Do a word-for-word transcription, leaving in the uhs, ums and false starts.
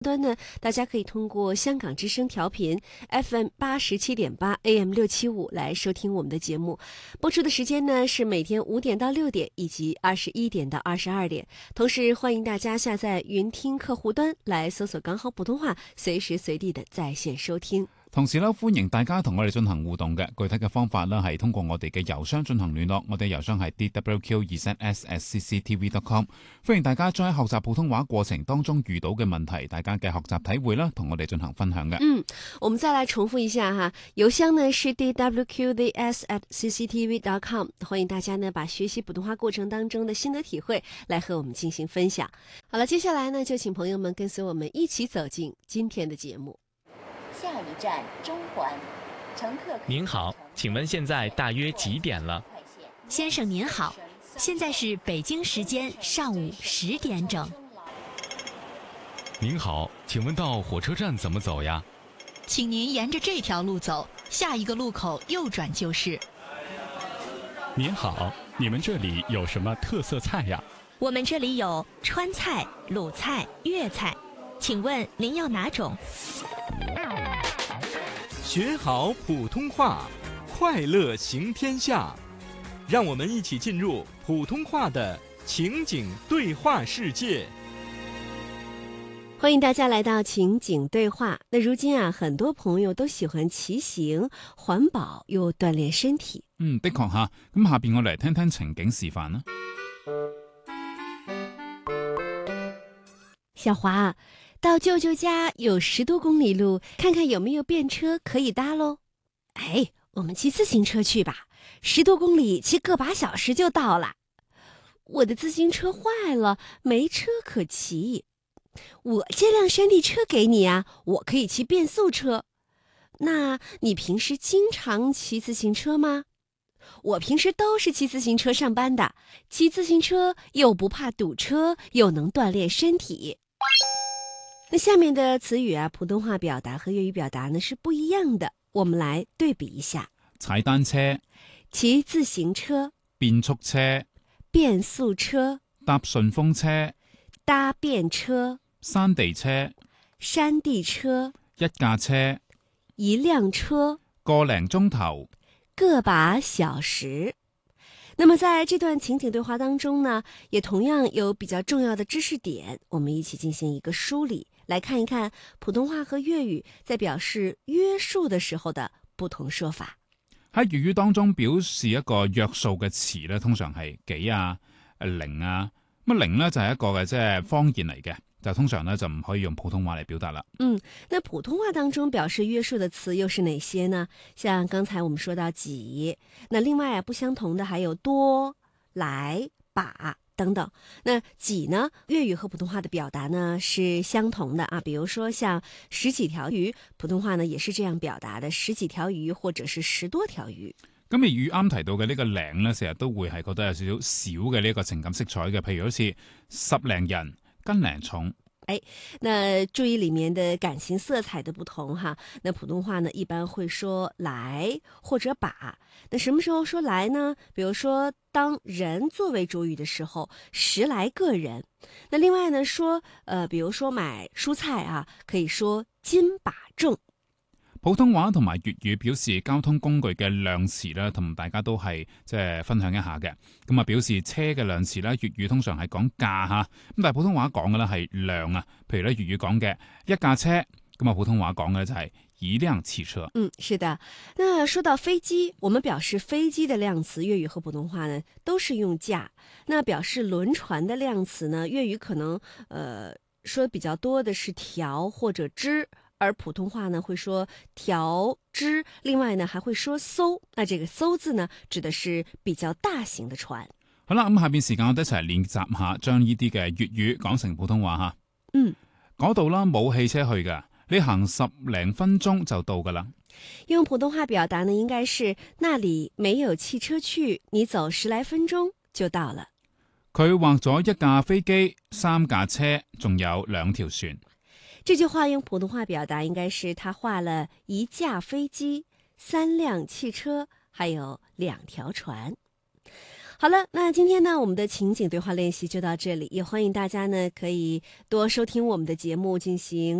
端呢，大家可以通过香港之声调频 F M 八十七点八 A M 六七五来收听我们的节目。播出的时间呢是每天五点到六点，以及二十一点到二十二点。同时欢迎大家下载云听客户端来搜索港好普通話，隨時隨地的在線收聽。 同時咧，歡迎大家同我哋進行互動嘅，具體嘅方法咧係通過我哋嘅郵箱進行聯絡，我哋郵箱係 d w q 二 s at c c t v dot com。歡迎大家將喺學習普通話過程當中遇到嘅問題，大家嘅學習體會啦，同我哋進行分享嘅。 嗯，我們再來重複一下哈，郵箱呢是 d w q v s at c c t v dot com。歡迎大家呢把學習普通話過程當中的心得體會來和我們進行分享。好了，接下來呢就請朋友們跟隨我們一起走進今天的節目。 下一站中環，乘客。 您好，請問現在大約幾點了？ 先生您好，現在是北京時間上午十點整。 您好，請問到火車站怎麼走呀？ 請您沿着這條路走，下一個路口右轉就是。 您好，你們這裡有什麼特色菜呀？ 我們這裡有川菜、魯菜、粵菜，請問您要哪種？ 學好普通話，快樂行天下。讓我們一起進入普通話的情景對話世界。 歡迎大家來到情景對話。那如今啊，很多朋友都喜歡騎行，環保又鍛鍊身體。 嗯，的確吓。咁下邊我嚟聽聽情景示範啦。 小華，到舅舅家有十多公里路，看看有沒有便車可以搭嘍。哎，我們騎自行車去吧，十多公里騎個把小時就到了。我的自行車壞了，沒車可騎。我借輛山地車給你啊，我可以騎變速車。那你平時經常騎自行車嗎？我平時都是騎自行車上班的，騎自行車又不怕堵車，又能鍛鍊身體。那下面的詞語啊，普通話表達和粵語表達呢是不一樣的，我們來對比一下。 踩單車、 騎自行車、 變速車、 變速車、 搭順風車、 搭便車、 山地車、 山地車、 一架車、 一輛車、 個零鐘頭、 個把小時。那麼在這段情景對話當中呢，也同樣有比較重要的知識點，我們一起進行一個梳理，來看一看普通話和粵語在表示約數的時候的不同說法。 喺粵語當中表示一個約數嘅詞咧，通常係幾啊、零啊。咁零咧就係一個嘅即係方言嚟嘅，就通常咧就唔可以用普通話嚟表達啦。 嗯，那普通話當中表示約數的詞又是哪些呢？像剛才我們說到幾，那另外啊不相同的還有多、來、把等等。那幾呢，粵語和普通話的表達呢是相同的啊，比如說像十幾條魚，普通話呢也是這樣表達的，十幾條魚或者是十多條魚。 咁而粵語啱提到嘅呢個零咧，成日都會係覺得有少少少嘅呢個情感色彩嘅，譬如好似十零人、斤零重。 哎，那注意裡面的感情色彩的不同哈。那普通話呢，一般會說來或者把。那什麼時候說來呢？比如說當人作為主語的時候，十來個人。那另外呢，說呃，比如說買蔬菜啊，可以說斤把重。 普通話同埋粵語表示交通工具嘅量詞咧，同大家都係即係分享一下嘅。咁啊，表示車嘅量詞咧，粵語通常係講價吓，咁但係普通話講嘅咧係量啊。譬如咧粵語講嘅一架車，咁啊普通話講嘅就係一輛汽車。 嗯，是的。那說到飛機，我們表示飛機的量詞，粵語和普通話呢都是用架。那表示輪船的量詞呢，粵語可能呃說比較多的是條或者支。而普通話呢會說條支，另外呢還會說艘。那這個艘字呢指的是比較大型的船。 好啦，咁下邊時間我哋一齊練習下，將呢啲嘅粵語講成普通話吓。 嗯， 嗰度啦冇汽車去噶，你行十零分鐘就到噶啦。 用普通話表達呢，應該是那裡沒有汽車去，你走十來分鐘就到了。 佢畫咗一架飛機、三架車，仲有兩條船。 這句話用普通話表達應該是他畫了一架飛機、三輛汽車，還有兩條船。 好了，那今天呢，我们的情景对话练习就到这里，也欢迎大家呢可以多收听我们的节目进行